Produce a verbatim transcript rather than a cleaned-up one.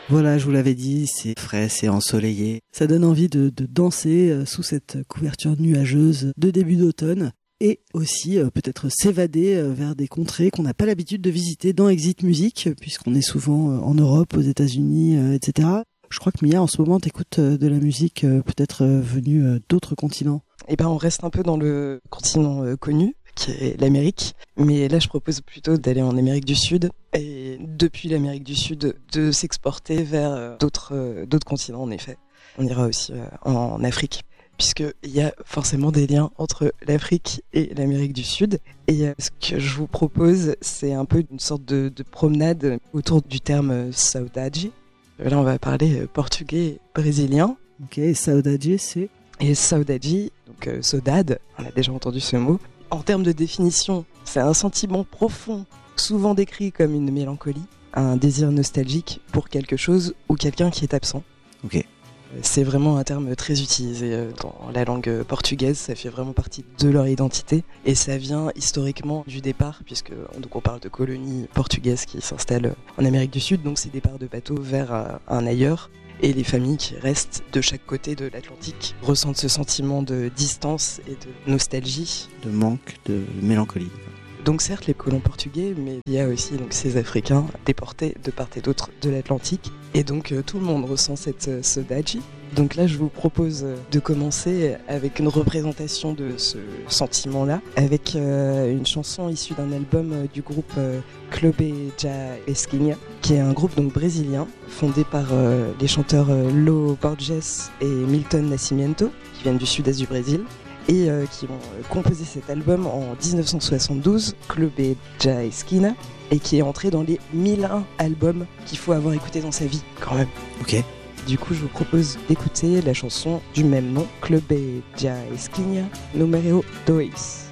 Voilà, je vous l'avais dit, c'est frais, c'est ensoleillé. Ça donne envie de, de danser sous cette couverture nuageuse de début d'automne. Et aussi euh, peut-être s'évader euh, vers des contrées qu'on n'a pas l'habitude de visiter dans Exit Music, puisqu'on est souvent euh, en Europe, aux États-Unis, euh, et cetera. Je crois que Mia, en ce moment, t'écoutes euh, de la musique euh, peut-être euh, venue euh, d'autres continents. Eh ben, on reste un peu dans le continent euh, connu, qui est l'Amérique. Mais là, je propose plutôt d'aller en Amérique du Sud. Et depuis l'Amérique du Sud, de s'exporter vers euh, d'autres, euh, d'autres continents, en effet. On ira aussi euh, en Afrique, puisqu'il y a forcément des liens entre l'Afrique et l'Amérique du Sud. Et euh, ce que je vous propose, c'est un peu une sorte de, de promenade autour du terme saudade. Là, on va parler portugais brésilien. Ok, et saudade, c'est... Et saudade, donc euh, saudade, on a déjà entendu ce mot. En termes de définition, c'est un sentiment profond, souvent décrit comme une mélancolie, un désir nostalgique pour quelque chose ou quelqu'un qui est absent. Ok. C'est vraiment un terme très utilisé dans la langue portugaise, ça fait vraiment partie de leur identité et ça vient historiquement du départ, puisque donc on parle de colonies portugaises qui s'installent en Amérique du Sud, donc c'est départ de bateaux vers un ailleurs et les familles qui restent de chaque côté de l'Atlantique ressentent ce sentiment de distance et de nostalgie. De manque, de mélancolie. Donc certes les colons portugais, mais il y a aussi donc ces Africains déportés de part et d'autre de l'Atlantique. Et donc euh, tout le monde ressent cette euh, saudade. Donc là je vous propose de commencer avec une représentation de ce sentiment-là, avec euh, une chanson issue d'un album euh, du groupe euh, Clube da Esquina, qui est un groupe donc brésilien, fondé par euh, les chanteurs euh, Lô Borges et Milton Nascimento, qui viennent du sud-est du Brésil. Et euh, qui ont composé cet album en dix-neuf cent soixante-douze, Clube da Esquina, et qui est entré dans les mille un albums qu'il faut avoir écouté dans sa vie, quand même. Ok. Du coup, je vous propose d'écouter la chanson du même nom, Clube da Esquina, numéro deux.